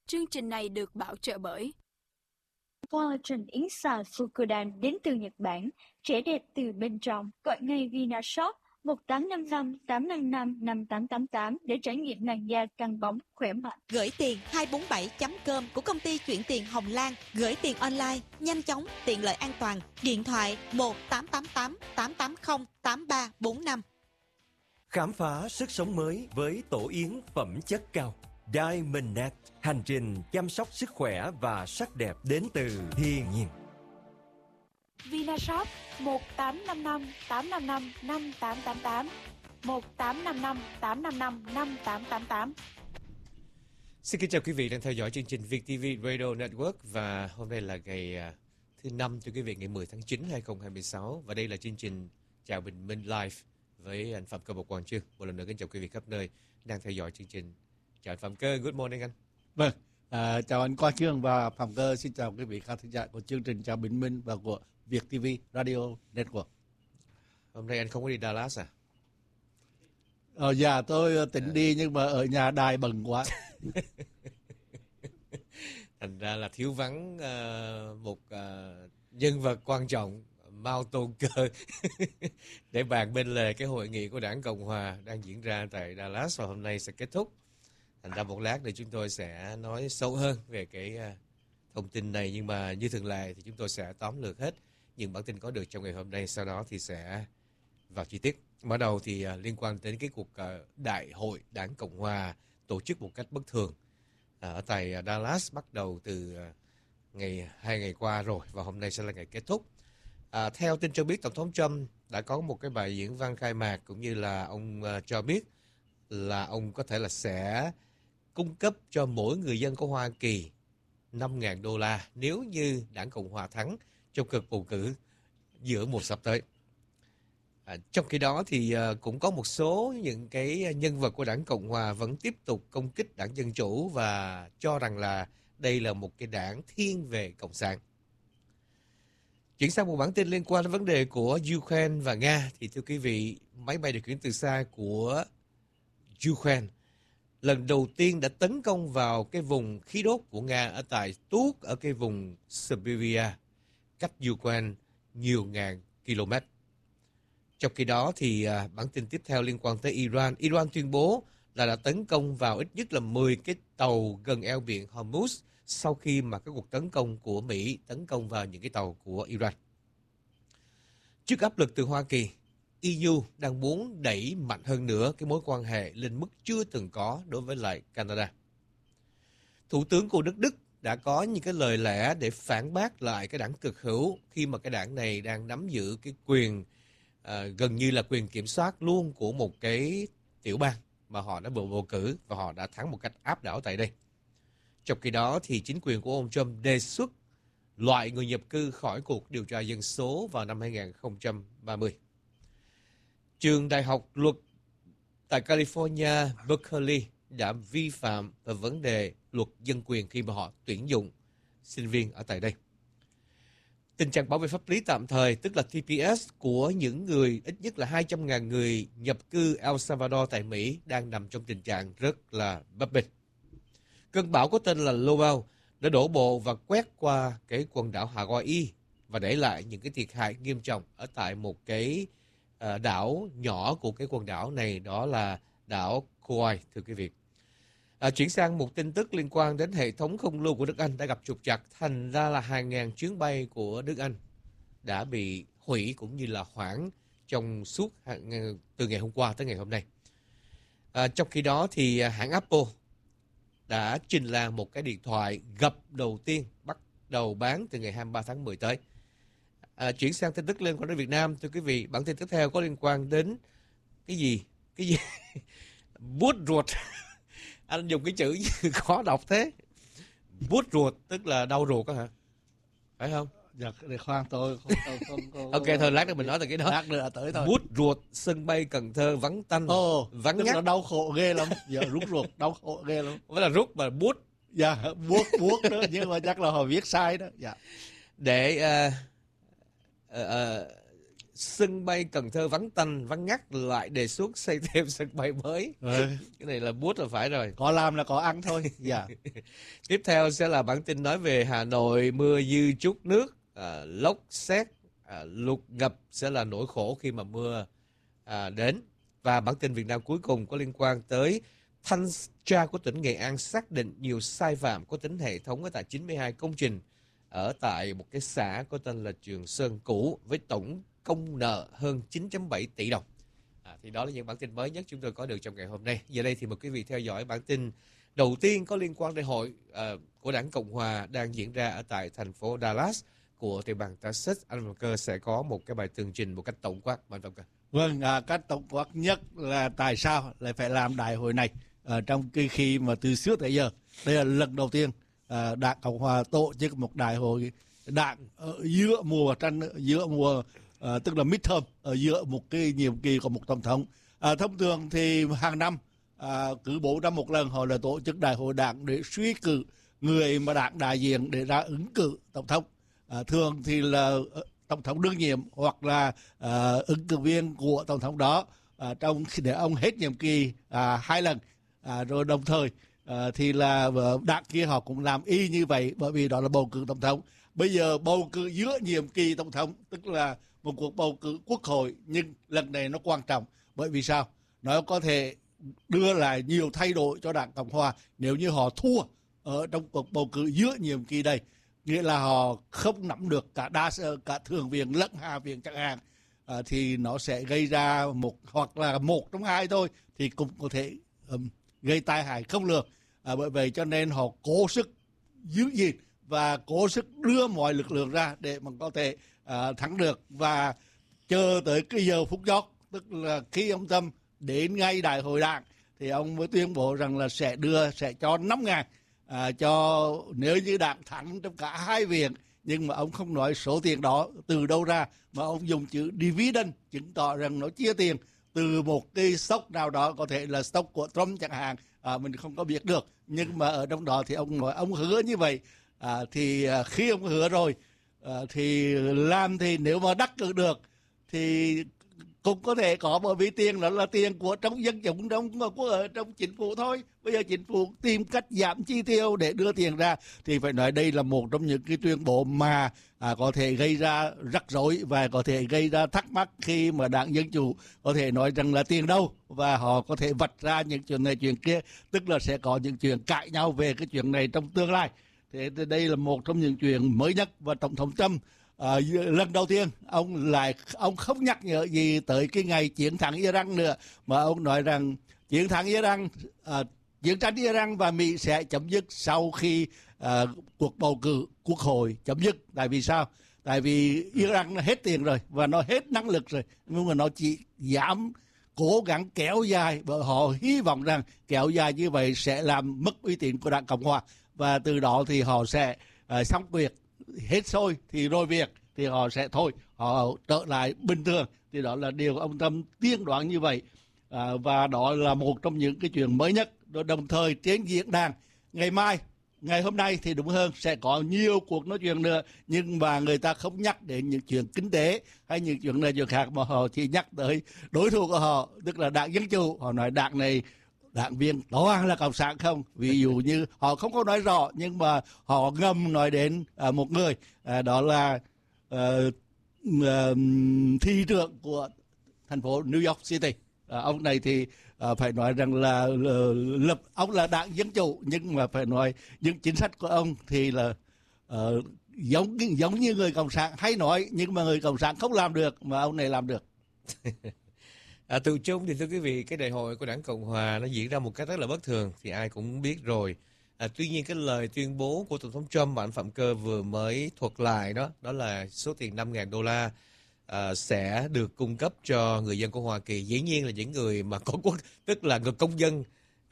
Chương trình này được bảo trợ bởi Collagen Inside Fukudan đến từ Nhật Bản, trẻ đẹp từ bên trong. Gọi ngay Vinashop 1855 855 5888 để trải nghiệm làn da căng bóng khỏe mạnh. Gửi tiền 247.com của công ty chuyển tiền Hồng Lan. Gửi tiền online, nhanh chóng, tiện lợi, an toàn. Điện thoại 1888 880 8345. Khám phá sức sống mới với tổ yến phẩm chất cao. Diamond Net, hành trình chăm sóc sức khỏe và sắc đẹp đến từ thiên nhiên. Vinashop 1855 855 5888 1855 855 5888. Xin kính chào quý vị đang theo dõi chương trình VietTV Radio Network, và hôm nay là ngày thứ 5 thưa quý vị, ngày 10 tháng 9 2026, và đây là chương trình Chào Bình Minh Live với anh Phạm Cơ và Quang Trương. Một lần nữa kính chào quý vị khắp nơi đang theo dõi chương trình. Chào anh Phạm Cơ, good morning anh. Vâng, chào anh Quang Trương và Phạm Cơ, xin chào quý vị khán giả của chương trình Chào Bình Minh và của VietTV Radio Network. Hôm nay anh không có đi Dallas à? Dạ tôi tính đi nhưng mà ở nhà đài bận quá. Thành ra là thiếu vắng một nhân vật quan trọng, Mao Tôn Cơ, để bàn bên lề cái hội nghị của Đảng Cộng Hòa đang diễn ra tại Dallas và hôm nay sẽ kết thúc. Thành ra một lát thì chúng tôi sẽ nói sâu hơn về cái thông tin này, nhưng mà như thường lệ thì chúng tôi sẽ tóm lược hết những bản tin có được trong ngày hôm nay, sau đó thì sẽ vào chi tiết. Mở đầu thì liên quan đến cái cuộc đại hội Đảng Cộng Hòa tổ chức một cách bất thường ở tại Dallas, bắt đầu từ hai ngày qua rồi và hôm nay sẽ là ngày kết thúc. Theo tin cho biết, Tổng thống Trump đã có một cái bài diễn văn khai mạc, cũng như là ông cho biết là ông có thể là sẽ cung cấp cho mỗi người dân của Hoa Kỳ $5,000 nếu như Đảng Cộng Hòa thắng trong cuộc bầu cử giữa mùa sắp tới. Trong khi đó thì cũng có một số những cái nhân vật của Đảng Cộng Hòa vẫn tiếp tục công kích Đảng Dân Chủ và cho rằng là đây là một cái đảng thiên về Cộng sản. Chuyển sang một bản tin liên quan đến vấn đề của Ukraine và Nga thì thưa quý vị, máy bay điều khiển từ xa của Ukraine lần đầu tiên đã tấn công vào cái vùng khí đốt của Nga ở tại Tuốt, ở cái vùng Siberia, cách Ukraine nhiều ngàn km. Trong khi đó thì bản tin tiếp theo liên quan tới Iran. Iran tuyên bố là đã tấn công vào ít nhất là 10 cái tàu gần eo biển Hormuz sau khi mà cái cuộc tấn công của Mỹ tấn công vào những cái tàu của Iran. Trước áp lực từ Hoa Kỳ, EU đang muốn đẩy mạnh hơn nữa cái mối quan hệ lên mức chưa từng có đối với lại Canada. Thủ tướng của nước Đức đã có những cái lời lẽ để phản bác lại cái đảng cực hữu khi mà cái đảng này đang nắm giữ cái quyền gần như là quyền kiểm soát luôn của một cái tiểu bang mà họ đã bầu cử và họ đã thắng một cách áp đảo tại đây. Trong khi đó thì chính quyền của ông Trump đề xuất loại người nhập cư khỏi cuộc điều tra dân số vào năm 2030. Trường Đại học Luật tại California, Berkeley đã vi phạm về vấn đề luật dân quyền khi mà họ tuyển dụng sinh viên ở tại đây. Tình trạng bảo vệ pháp lý tạm thời, tức là TPS, của những người, ít nhất là 200.000 người nhập cư El Salvador tại Mỹ đang nằm trong tình trạng rất là bấp bênh. Cơn bão có tên là Lowell đã đổ bộ và quét qua cái quần đảo Hawaii và để lại những cái thiệt hại nghiêm trọng ở tại một cái đảo nhỏ của cái quần đảo này, đó là đảo Kauai, thưa quý vị. Chuyển sang một tin tức liên quan đến hệ thống không lưu của nước Anh đã gặp trục trặc, thành ra là hàng ngàn chuyến bay của nước Anh đã bị hủy cũng như là hoãn trong suốt từ ngày hôm qua tới ngày hôm nay. Trong khi đó thì hãng Apple đã trình làng một cái điện thoại gập đầu tiên bắt đầu bán từ ngày 23 tháng 10 tới. Chuyển sang tin tức liên quan đến Việt Nam, thưa quý vị, bản tin tiếp theo có liên quan đến cái gì? Bút ruột. Anh dùng cái chữ khó đọc thế. Bút ruột tức là đau ruột đó hả? Phải không? Dạ, để khoan tôi không. Ok, thôi lát nữa mình nói từ cái đó. Lát nữa tới thôi. Bút ruột, sân bay Cần Thơ vắng tanh, vắng tức nhắc. là đau khổ ghê lắm. Dạ, rút ruột, đau khổ ghê lắm. Mới là rút mà bút. Dạ, buốt đó, nhưng mà chắc là họ viết sai đó. Dạ. Để sân bay Cần Thơ vắng tanh, vắng ngắt, lại đề xuất xây thêm sân bay mới. Cái này là bút là phải rồi. Có làm là có ăn thôi. Dạ. Tiếp theo sẽ là bản tin nói về Hà Nội mưa dư trút nước, lốc sét, lụt ngập sẽ là nỗi khổ khi mà mưa đến. Và bản tin Việt Nam cuối cùng có liên quan tới thanh tra của tỉnh Nghệ An xác định nhiều sai phạm có tính hệ thống ở tại 92 công trình ở tại một cái xã có tên là Trường Sơn cũ với tổng công nợ hơn 9.7 tỷ đồng. Thì đó là những bản tin mới nhất chúng tôi có được trong ngày hôm nay. Giờ đây thì mời quý vị theo dõi bản tin đầu tiên có liên quan đến hội của Đảng Cộng Hòa đang diễn ra ở tại thành phố Dallas của tiểu bang Texas. Anh Phạm Cơ sẽ có một cái bài tường trình một cách tổng quát. Anh Phạm Cơ. Vâng, cách tổng quát nhất là tại sao lại phải làm đại hội này trong khi mà từ trước tới giờ đây là lần đầu tiên Đảng Cộng Hòa tổ chức một đại hội đảng giữa mùa tức là midterm, ở giữa một cái nhiệm kỳ của một tổng thống. Thông thường thì hàng năm cứ 4 năm một lần họ là tổ chức đại hội đảng để suy cử người mà đảng đại diện để ra ứng cử tổng thống. Thường thì là tổng thống đương nhiệm hoặc là ứng cử viên của tổng thống đó trong để ông hết nhiệm kỳ 2 lần, rồi đồng thời thì là đảng kia họ cũng làm y như vậy, bởi vì đó là bầu cử tổng thống. Bây giờ bầu cử giữa nhiệm kỳ tổng thống tức là một cuộc bầu cử quốc hội, nhưng lần này nó quan trọng bởi vì sao? Nó có thể đưa lại nhiều thay đổi cho Đảng Cộng Hòa nếu như họ thua ở trong cuộc bầu cử giữa nhiệm kỳ đây, nghĩa là họ không nắm được cả thượng viện lẫn hạ viện chẳng hạn, thì nó sẽ gây ra hoặc là một trong hai thôi thì cũng có thể gây tai hại không lường. Bởi vậy cho nên họ cố sức giữ gìn và cố sức đưa mọi lực lượng ra để mà có thể thắng được, và chờ tới cái giờ phút chót, tức là khi ông Trump đến ngay đại hội đảng thì ông mới tuyên bố rằng là sẽ cho 5.000 cho nếu như đảng thắng trong cả hai viện, nhưng mà ông không nói số tiền đó từ đâu ra, mà ông dùng chữ dividend chứng tỏ rằng nó chia tiền từ một cái stock nào đó, có thể là stock của Trump chẳng hạn, mình không có biết được, nhưng mà ở trong đó thì ông nói ông hứa như vậy. Thì khi ông hứa rồi thì làm thì nếu mà đắc cử được thì cũng có thể có, bởi vì tiền đó là tiền của trong dân chúng, trong chính phủ thôi. Bây giờ chính phủ tìm cách giảm chi tiêu để đưa tiền ra thì phải nói đây là một trong những cái tuyên bố mà có thể gây ra rắc rối và có thể gây ra thắc mắc khi mà Đảng Dân Chủ có thể nói rằng là tiền đâu, và họ có thể vạch ra những chuyện này chuyện kia, tức là sẽ có những chuyện cãi nhau về cái chuyện này trong tương lai. Thế đây là một trong những chuyện mới nhất, và Tổng thống Trump lần đầu tiên ông không nhắc nhở gì tới cái ngày chiến thắng Iran nữa, mà ông nói rằng chiến tranh Iran và Mỹ sẽ chấm dứt sau khi cuộc bầu cử quốc hội chấm dứt. Tại vì sao? Tại vì Iran nó hết tiền rồi và nó hết năng lực rồi, nhưng mà nó chỉ dám cố gắng kéo dài, bởi họ hy vọng rằng kéo dài như vậy sẽ làm mất uy tín của Đảng Cộng Hòa, và từ đó thì họ sẽ xong việc, hết sôi thì rồi việc thì họ sẽ họ trở lại bình thường. Thì đó là điều ông Trump tiên đoán như vậy, và đó là một trong những cái chuyện mới nhất. Đồng thời trên diễn đàn ngày hôm nay thì đúng hơn, sẽ có nhiều cuộc nói chuyện nữa, nhưng mà người ta không nhắc đến những chuyện kinh tế hay những chuyện này chuyện khác, mà họ chỉ nhắc tới đối thủ của họ, tức là Đảng Dân Chủ. Họ nói đảng này đảng viên toàn là cộng sản không, ví dụ như họ không có nói rõ nhưng mà họ ngầm nói đến một người, đó là thị trưởng của thành phố New York City. Ông này thì phải nói rằng là ông là Đảng Dân Chủ, nhưng mà phải nói những chính sách của ông thì là giống như người cộng sản hay nói, nhưng mà người cộng sản không làm được mà ông này làm được. Từ chung thì thưa quý vị, cái đại hội của Đảng Cộng Hòa nó diễn ra một cách rất là bất thường thì ai cũng biết rồi. Tuy nhiên cái lời tuyên bố của Tổng thống Trump mà anh Phạm Cơ vừa mới thuật lại đó là số tiền $5.000 sẽ được cung cấp cho người dân của Hoa Kỳ. Dĩ nhiên là những người mà có quốc, tức là người công dân,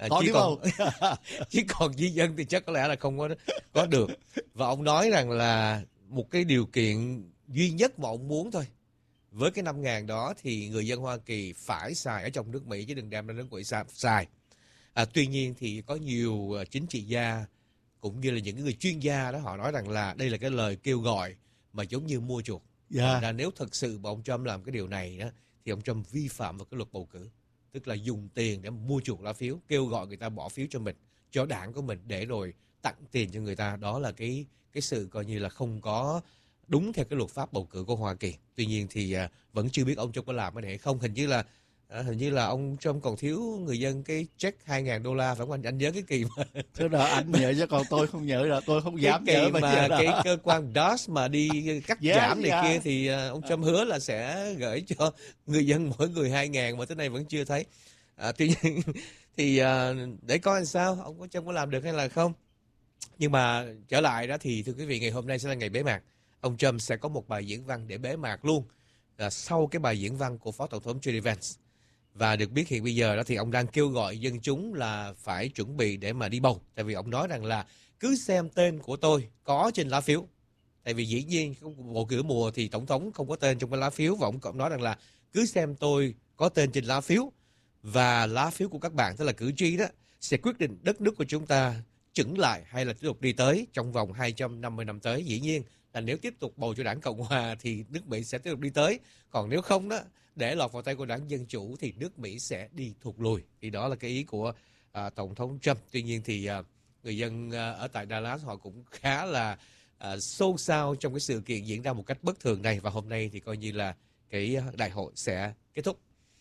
chứ còn di dân thì chắc có lẽ là không có được. Và ông nói rằng là một cái điều kiện duy nhất mà ông muốn thôi, với cái 5.000 đó thì người dân Hoa Kỳ phải xài ở trong nước Mỹ chứ đừng đem ra nước Mỹ xài. Tuy nhiên thì có nhiều chính trị gia cũng như là những người chuyên gia đó, họ nói rằng là đây là cái lời kêu gọi mà giống như mua chuộc. Dạ. Là nếu thật sự mà ông Trump làm cái điều này đó, thì ông Trump vi phạm vào cái luật bầu cử, tức là dùng tiền để mua chuộc lá phiếu, kêu gọi người ta bỏ phiếu cho mình, cho đảng của mình, để rồi tặng tiền cho người ta. Đó là cái sự coi như là không có đúng theo cái luật pháp bầu cử của Hoa Kỳ. Tuy nhiên thì vẫn chưa biết ông Trump có làm cái này hay không. Hình như là ông Trump còn thiếu người dân cái check $2,000, phải không anh nhớ cái kỳ mà Thế là anh nhớ chứ còn tôi không nhớ, là tôi không cái dám nhớ kỳ bây mà giờ đó. cái cơ quan DOS mà đi cắt giảm này kia, thì ông Trump hứa là sẽ gửi cho người dân mỗi người 2.000, mà tới nay vẫn chưa thấy. Tuy nhiên thì để coi làm sao ông Trump có làm được hay là không. Nhưng mà trở lại đó thì thưa quý vị, ngày hôm nay sẽ là ngày bế mạc. Ông Trump sẽ có một bài diễn văn để bế mạc luôn, sau cái bài diễn văn của Phó Tổng thống JD Vance. Và được biết hiện bây giờ đó thì ông đang kêu gọi dân chúng là phải chuẩn bị để mà đi bầu. Tại vì ông nói rằng là cứ xem tên của tôi có trên lá phiếu. Tại vì dĩ nhiên bầu cử mùa thì tổng thống không có tên trong cái lá phiếu. Và ông nói rằng là cứ xem tôi có tên trên lá phiếu. Và lá phiếu của các bạn, tức là cử tri đó, sẽ quyết định đất nước của chúng ta chững lại hay là tiếp tục đi tới trong vòng 250 năm tới. Dĩ nhiên là nếu tiếp tục bầu cho đảng Cộng Hòa thì nước Mỹ sẽ tiếp tục đi tới. Còn nếu không đó, để lọt vào tay của đảng Dân Chủ thì nước Mỹ sẽ đi thụt lùi. Thì đó là cái ý của Tổng thống Trump. Tuy nhiên thì người dân ở tại Dallas họ cũng khá là xôn xao trong cái sự kiện diễn ra một cách bất thường này. Và hôm nay thì coi như là cái đại hội sẽ kết thúc.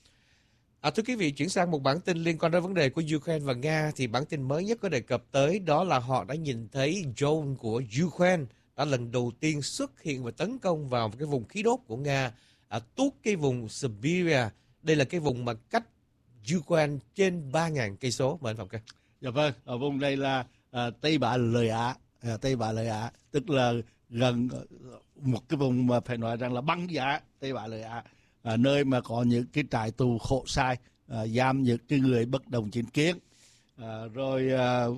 Thưa quý vị, chuyển sang một bản tin liên quan đến vấn đề của Ukraine và Nga. Thì bản tin mới nhất có đề cập tới đó là họ đã nhìn thấy drone của Ukraine đã lần đầu tiên xuất hiện và tấn công vào cái vùng khí đốt của Nga, tuốt cái vùng Siberia. Đây là cái vùng mà cách Ukraine trên 3.000 cây số. Mời anh Phạm Cơ. Dạ vâng, ở vùng đây là Tây Bạ Lợi Á, tức là gần một cái vùng mà phải nói rằng là băng giá Tây Bạ Lợi Á, nơi mà có những cái trại tù khổ sai, giam những cái người bất đồng chính kiến, rồi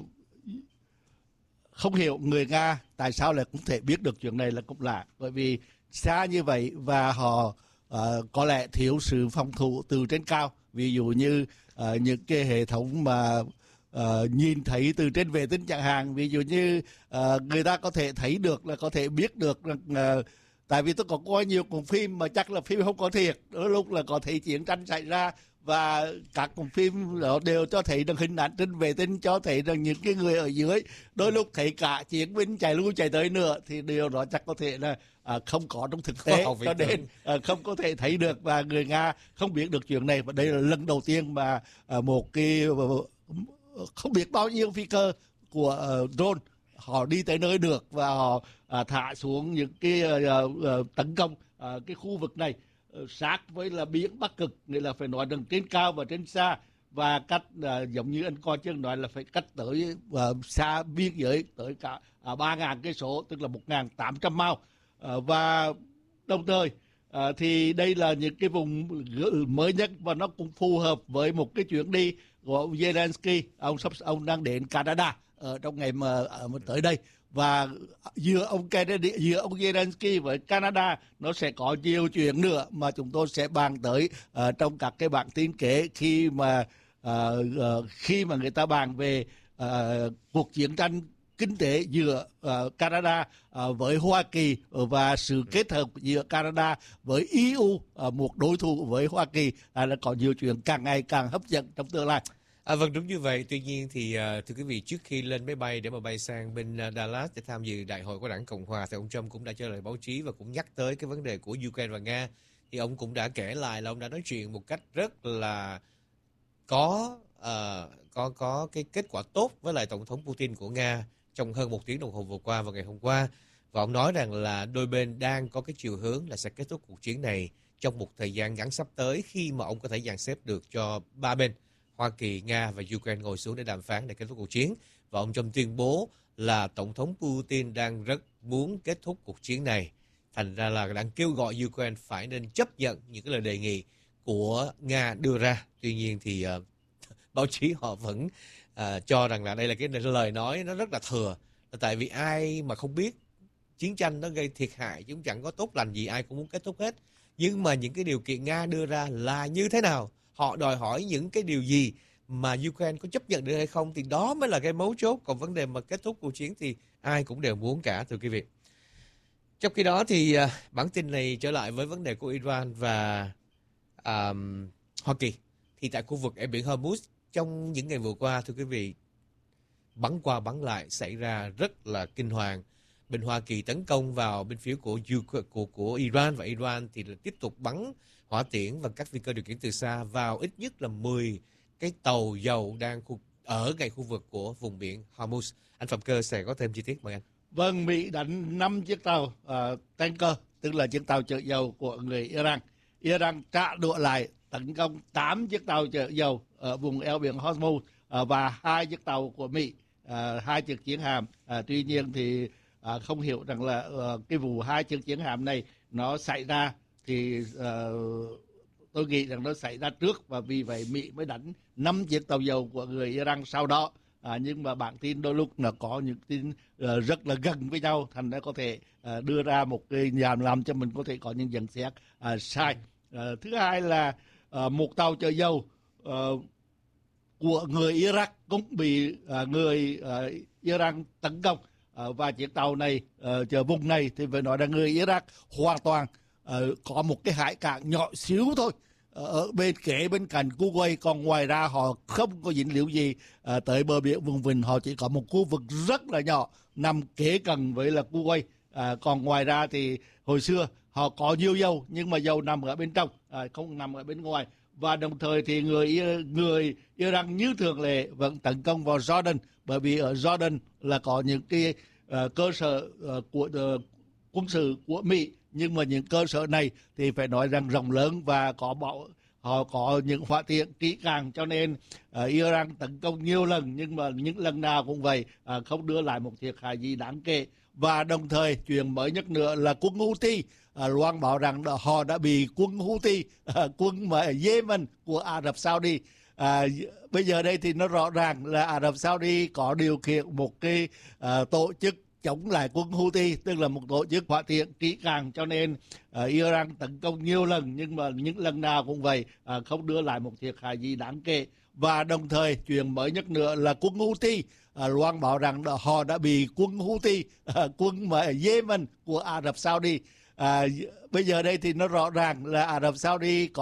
không hiểu người Nga tại sao lại cũng thể biết được chuyện này là cũng lạ, bởi vì xa như vậy và họ có lẽ thiếu sự phòng thủ từ trên cao. Ví dụ như những cái hệ thống mà nhìn thấy từ trên vệ tinh chẳng hạn, ví dụ như người ta có thể thấy được, là có thể biết được tại vì tôi có coi nhiều cuộn phim mà chắc là phim không có thiệt, đôi lúc là có thấy chiến tranh xảy ra và các cuộn phim đó đều cho thấy được hình ảnh trên vệ tinh, cho thấy rằng những cái người ở dưới, đôi lúc thấy cả chiến binh chạy lui chạy tới nữa, thì điều đó chắc có thể là không có trong thực tế, cho nên không có thể thấy được, và người Nga không biết được chuyện này. Và đây là lần đầu tiên mà một cái không biết bao nhiêu phi cơ của drone họ đi tới nơi được, và họ thả xuống những cái tấn công cái khu vực này sát với là biển Bắc Cực, nghĩa là phải nói rằng trên cao và trên xa, và cách giống như anh coi chương nói là phải cách tới xa biên giới tới cả 3.000 cây số, tức là 1.800 mile. Và đồng thời thì đây là những cái vùng mới nhất, và nó cũng phù hợp với một cái chuyến đi của ông Zelensky. Ông đang đến Canada ở trong ngày mà tới đây, và giữa ông Zelensky với Canada nó sẽ có nhiều chuyện nữa mà chúng tôi sẽ bàn tới trong các cái bản tin kế, khi mà người ta bàn về cuộc chiến tranh kinh tế giữa Canada với Hoa Kỳ, và sự kết hợp giữa Canada với EU, một đối thủ với Hoa Kỳ, là có nhiều chuyện càng ngày càng hấp dẫn trong tương lai. Vâng, đúng như vậy. Tuy nhiên thì thưa quý vị, trước khi lên máy bay để mà bay sang bên Dallas để tham dự đại hội của đảng Cộng Hòa, thì ông Trump cũng đã trả lời báo chí và cũng nhắc tới cái vấn đề của Ukraine và Nga. Thì ông cũng đã kể lại là ông đã nói chuyện một cách rất là có cái kết quả tốt với lại Tổng thống Putin của Nga trong hơn 1 tiếng đồng hồ vừa qua và ngày hôm qua. Và ông nói rằng là đôi bên đang có cái chiều hướng là sẽ kết thúc cuộc chiến này trong một thời gian ngắn sắp tới, khi mà ông có thể dàn xếp được cho ba bên Hoa Kỳ, Nga và Ukraine ngồi xuống để đàm phán để kết thúc cuộc chiến. Và ông Trump tuyên bố là Tổng thống Putin đang rất muốn kết thúc cuộc chiến này. Thành ra là đang kêu gọi Ukraine phải nên chấp nhận những cái lời đề nghị của Nga đưa ra. Tuy nhiên thì báo chí họ vẫn cho rằng là đây là cái lời nói nó rất là thừa. Tại vì ai mà không biết chiến tranh nó gây thiệt hại chứ cũng chẳng có tốt lành gì, ai cũng muốn kết thúc hết. Nhưng mà những cái điều kiện Nga đưa ra là như thế nào? Họ đòi hỏi những cái điều gì mà Ukraine có chấp nhận được hay không, thì đó mới là cái mấu chốt. Còn vấn đề mà kết thúc cuộc chiến thì ai cũng đều muốn cả, thưa quý vị. Trong khi đó thì bản tin này trở lại với vấn đề của Iran và Hoa Kỳ. Thì tại khu vực eo biển Hormuz trong những ngày vừa qua, thưa quý vị, bắn qua bắn lại xảy ra rất là kinh hoàng. Bên Hoa Kỳ tấn công vào bên phía của Iran, và Iran thì là tiếp tục bắn hỏa tiễn và các phi cơ điều khiển từ xa vào ít nhất là 10 cái tàu dầu đang ở ngay khu vực của vùng biển Hormuz. Anh Phạm Cơ sẽ có thêm chi tiết, mời anh. Vâng, Mỹ đánh 5 chiếc tàu tanker, tức là chiếc tàu chở dầu của người Iran. Iran trả đũa lại tấn công 8 chiếc tàu chở dầu ở vùng eo biển Hormuz và 2 chiếc tàu của Mỹ, 2 chiếc chiến hạm. Tuy nhiên thì không hiểu rằng là cái vụ 2 chiếc chiến hạm này nó xảy ra thì tôi nghĩ rằng nó xảy ra trước, và vì vậy Mỹ mới đánh 5 chiếc tàu dầu của người Iran sau đó. Nhưng mà bản tin đôi lúc nó có những tin rất là gần với nhau, thành ra có thể đưa ra một cái làm cho mình có thể có những nhận xét sai. Thứ hai là một tàu chở dầu của người Iraq cũng bị người Iran tấn công, và chiếc tàu này chở vùng này thì phải nói là người Iraq hoàn toàn có một cái hải cảng nhỏ xíu thôi ở kế bên cạnh Kuwait, còn ngoài ra họ không có dính líu gì tới bờ biển vùng vịnh. Họ chỉ có một khu vực rất là nhỏ nằm kế cận với là Kuwait, còn ngoài ra thì hồi xưa họ có nhiều dầu nhưng mà dầu nằm ở bên trong, không nằm ở bên ngoài. Và đồng thời thì người Iran như thường lệ vẫn tấn công vào Jordan, bởi vì ở Jordan là có những cái cơ sở của quân sự của Mỹ, nhưng mà những cơ sở này thì phải nói rằng rộng lớn và họ có những hỏa tiễn kỹ càng, cho nên Iran tấn công nhiều lần nhưng mà những lần nào cũng vậy, không đưa lại một thiệt hại gì đáng kể. Và đồng thời chuyện mới nhất nữa là quân Houthi loan báo rằng họ đã bị quân Houthi, quân ở Yemen của Ả Rập Saudi. Bây giờ đây thì nó rõ ràng là Ả Rập Saudi có điều khiển một cái tổ chức chống lại quân Houthi, tức là một tổ chức hỏa tiễn kỹ càng, cho nên Iran tấn công nhiều lần nhưng mà những lần nào cũng vậy, không đưa lại một thiệt hại gì đáng kể. Và đồng thời chuyện mới nhất nữa là quân Houthi loan báo rằng họ đã bị quân Houthi, quân ở Yemen của Ả Rập Saudi. Bây giờ đây thì nó rõ ràng là Ả Rập Saudi có